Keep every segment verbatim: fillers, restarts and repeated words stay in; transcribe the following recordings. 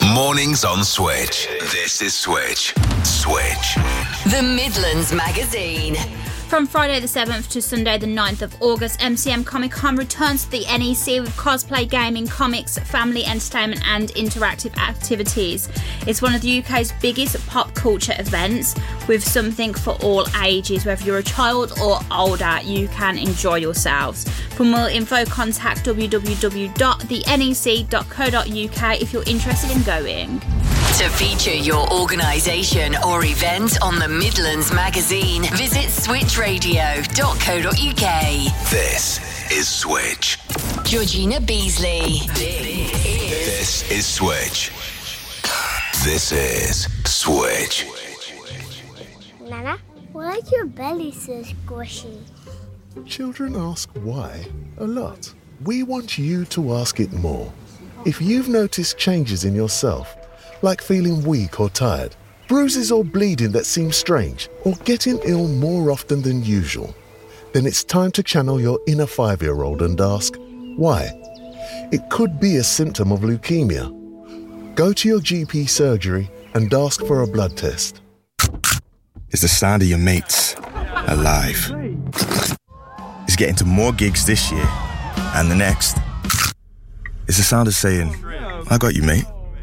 Mornings on Switch. This is Switch. Switch. The Midlands Magazine. From Friday the seventh to Sunday the ninth of August, M C M Comic Con returns to the N E C with cosplay, gaming, comics, family entertainment and interactive activities. It's one of the U K's biggest pop culture events with something for all ages. Whether you're a child or older, you can enjoy yourselves. For more info, contact w w w dot the n e c dot co dot u k if you're interested in going. To feature your organisation or event on the Midlands Magazine, visit switch radio dot co dot u k. This is Switch. Georgina Beasley. This is Switch. This is Switch. Nana, why is your belly so squishy? Children ask why a lot. We want you to ask it more. If you've noticed changes in yourself, like feeling weak or tired, bruises or bleeding that seem strange, or getting ill more often than usual, then it's time to channel your inner five-year-old and ask, why? It could be a symptom of leukemia. Go to your G P surgery and ask for a blood test. It's the sound of your mates alive. It's getting to more gigs this year, and the next. It's the sound of saying, I got you, mate.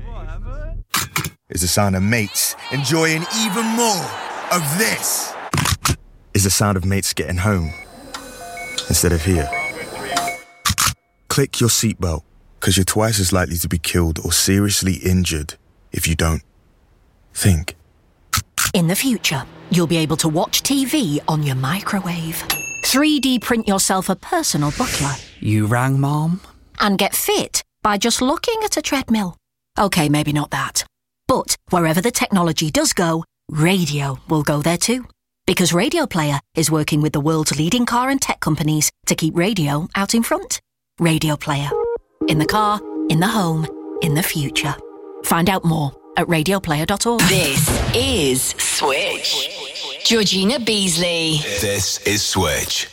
It's the sound of mates enjoying even more of this. It's the sound of mates getting home instead of here. Click your seatbelt, because you're twice as likely to be killed or seriously injured if you don't. Think. In the future, you'll be able to watch T V on your microwave, three D print yourself a personal butler. You rang, Mom? And get fit by just looking at a treadmill. Okay, maybe not that. But wherever the technology does go, radio will go there too. Because Radio Player is working with the world's leading car and tech companies to keep radio out in front. Radio Player. In the car, in the home, in the future. Find out more at radio player dot org. This is Switch. Georgina Beasley. This is Switch.